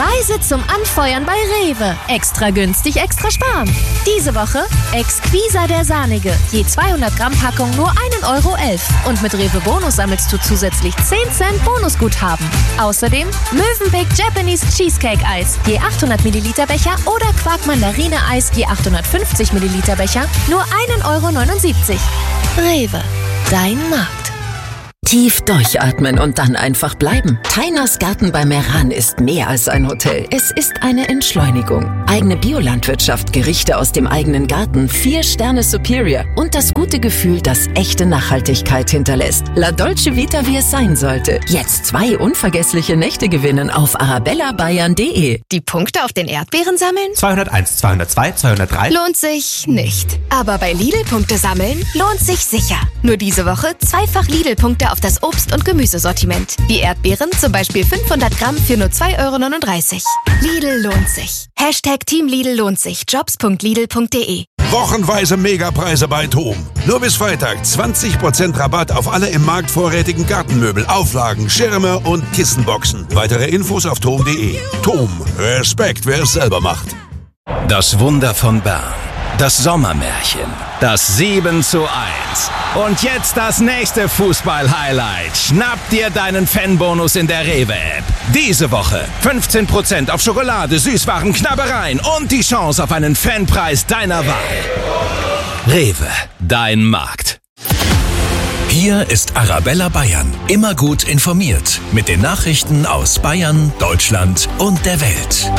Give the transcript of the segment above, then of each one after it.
Preise zum Anfeuern bei Rewe. Extra günstig, extra sparen. Diese Woche Exquisa der Sahnige. Je 200 Gramm Packung nur 1,11 € Und mit Rewe Bonus sammelst du zusätzlich 10 Cent Bonusguthaben. Außerdem Mövenpick Japanese Cheesecake Eis. Je 800 Milliliter Becher oder Quark Mandarine Eis je 850 Milliliter Becher nur 1,79 €. Rewe, dein Markt. Tief durchatmen und dann einfach bleiben. Tainas Garten bei Meran ist mehr als ein Hotel. Es ist eine Entschleunigung. Eigene Biolandwirtschaft, Gerichte aus dem eigenen Garten, 4 Sterne Superior und das gute Gefühl, das echte Nachhaltigkeit hinterlässt. La Dolce Vita, wie es sein sollte. Jetzt 2 unvergessliche Nächte gewinnen auf arabellabayern.de. Die Punkte auf den Erdbeeren sammeln? 201, 202, 203. Lohnt sich nicht. Aber bei Lidl-Punkte sammeln lohnt sich sicher. Nur diese Woche zweifach Lidl-Punkte auf das Obst- und Gemüsesortiment. Die Erdbeeren, zum Beispiel 500 Gramm für nur 2,39 €. Lidl lohnt sich. Team Lidl lohnt sich. Jobs.lidl.de. Wochenweise Megapreise bei TOM. Nur bis Freitag 20% Rabatt auf alle im Markt vorrätigen Gartenmöbel, Auflagen, Schirme und Kissenboxen. Weitere Infos auf TOM.de. TOM. Respekt, wer es selber macht. Das Wunder von Bern. Das Sommermärchen. Das 7:1. Und jetzt das nächste Fußball-Highlight. Schnapp dir deinen Fanbonus in der Rewe-App. Diese Woche 15% auf Schokolade, Süßwaren, Knabbereien und die Chance auf einen Fanpreis deiner Wahl. Rewe, dein Markt. Hier ist Arabella Bayern. Immer gut informiert. Mit den Nachrichten aus Bayern, Deutschland und der Welt.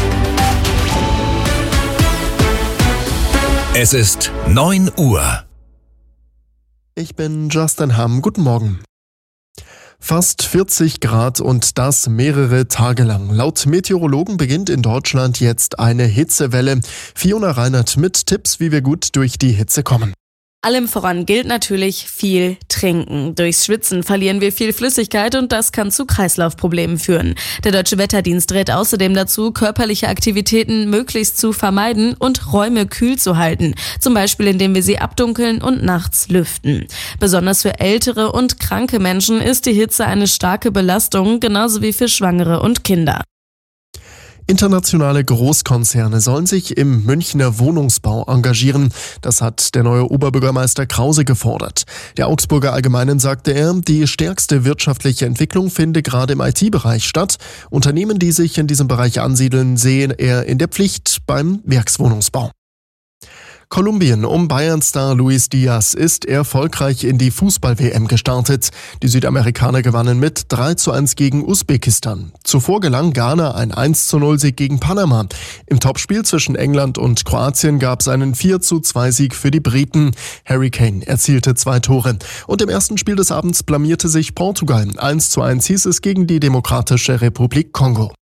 Es ist 9 Uhr. Ich bin Justin Hamm. Guten Morgen. Fast 40 Grad und das mehrere Tage lang. Laut Meteorologen beginnt in Deutschland jetzt eine Hitzewelle. Fiona Reinert mit Tipps, wie wir gut durch die Hitze kommen. Allem voran gilt natürlich viel trinken. Durchs Schwitzen verlieren wir viel Flüssigkeit und das kann zu Kreislaufproblemen führen. Der Deutsche Wetterdienst rät außerdem dazu, körperliche Aktivitäten möglichst zu vermeiden und Räume kühl zu halten. Zum Beispiel, indem wir sie abdunkeln und nachts lüften. Besonders für ältere und kranke Menschen ist die Hitze eine starke Belastung, genauso wie für Schwangere und Kinder. Internationale Großkonzerne sollen sich im Münchner Wohnungsbau engagieren. Das hat der neue Oberbürgermeister Krause gefordert. Der Augsburger Allgemeinen sagte er, die stärkste wirtschaftliche Entwicklung finde gerade im IT-Bereich statt. Unternehmen, die sich in diesem Bereich ansiedeln, sehen er in der Pflicht beim Werkswohnungsbau. Kolumbien um Bayern-Star Luis Diaz ist erfolgreich in die Fußball-WM gestartet. Die Südamerikaner gewannen mit 3:1 gegen Usbekistan. Zuvor gelang Ghana ein 1:0-Sieg gegen Panama. Im Topspiel zwischen England und Kroatien gab es einen 4:2-Sieg für die Briten. Harry Kane erzielte 2 Tore. Und im ersten Spiel des Abends blamierte sich Portugal. 1:1 hieß es gegen die Demokratische Republik Kongo.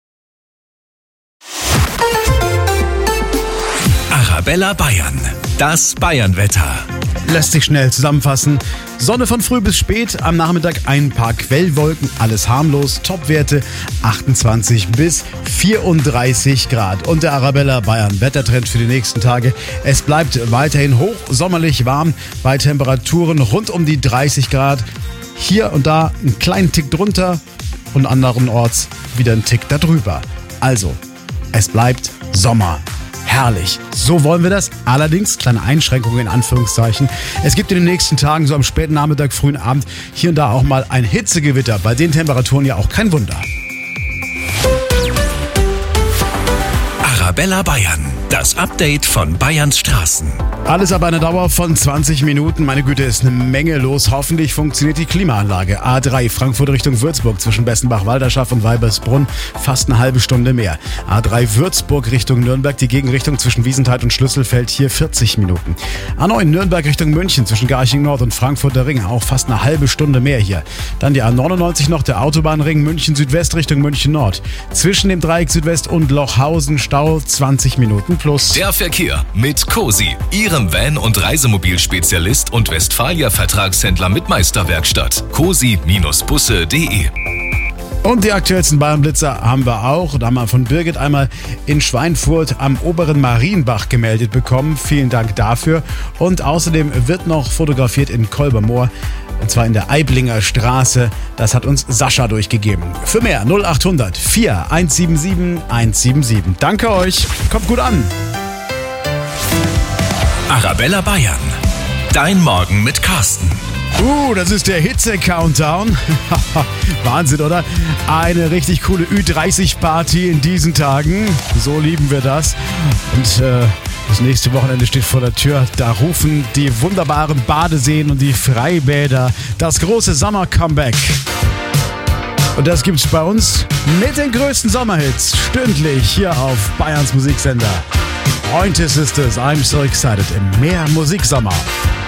Arabella Bayern. Das Bayernwetter. Lässt sich schnell zusammenfassen. Sonne von früh bis spät, am Nachmittag ein paar Quellwolken, alles harmlos, Topwerte 28 bis 34 Grad. Und der Arabella Bayern Wettertrend für die nächsten Tage. Es bleibt weiterhin hoch, sommerlich warm, bei Temperaturen rund um die 30 Grad. Hier und da einen kleinen Tick drunter und anderenorts wieder einen Tick darüber. Also, es bleibt Sommer. Herrlich. So wollen wir das. Allerdings, kleine Einschränkungen in Anführungszeichen. Es gibt in den nächsten Tagen, so am späten Nachmittag, frühen Abend, hier und da auch mal ein Hitzegewitter. Bei den Temperaturen ja auch kein Wunder. Arabella Bayern. Das Update von Bayerns Straßen. Alles aber eine Dauer von 20 Minuten. Meine Güte, ist eine Menge los. Hoffentlich funktioniert die Klimaanlage. A3 Frankfurt Richtung Würzburg zwischen Bessenbach-Walderschaft und Weibersbrunn fast eine halbe Stunde mehr. A3 Würzburg Richtung Nürnberg, die Gegenrichtung zwischen Wiesenthal und Schlüsselfeld hier 40 Minuten. A9 Nürnberg Richtung München zwischen Garching Nord und Frankfurter Ring auch fast eine halbe Stunde mehr hier. Dann die A99 noch, der Autobahnring München Südwest Richtung München Nord. Zwischen dem Dreieck Südwest und Lochhausen Stau 20 Minuten plus. Der Verkehr mit Cosi, Ihrem Van- und Reisemobilspezialist und Westfalia-Vertragshändler mit Meisterwerkstatt. cosi-busse.de. Und die aktuellsten Bayernblitzer haben wir auch. Da haben wir von Birgit einmal in Schweinfurt am oberen Marienbach gemeldet bekommen. Vielen Dank dafür. Und außerdem wird noch fotografiert in Kolbermoor Und zwar in der Eiblinger Straße. Das hat uns Sascha durchgegeben. Für mehr 0800 4177 177. Danke euch. Kommt gut an. Arabella Bayern. Dein Morgen mit Carsten. Das ist der Hitze-Countdown. Wahnsinn, oder? Eine richtig coole Ü30-Party in diesen Tagen. So lieben wir das. Und das nächste Wochenende steht vor der Tür. Da rufen die wunderbaren Badeseen und die Freibäder das große Sommer-Comeback. Und das gibt's bei uns mit den größten Sommerhits stündlich hier auf Bayerns Musiksender. Heute ist es I'm So Excited im Meer Musiksommer.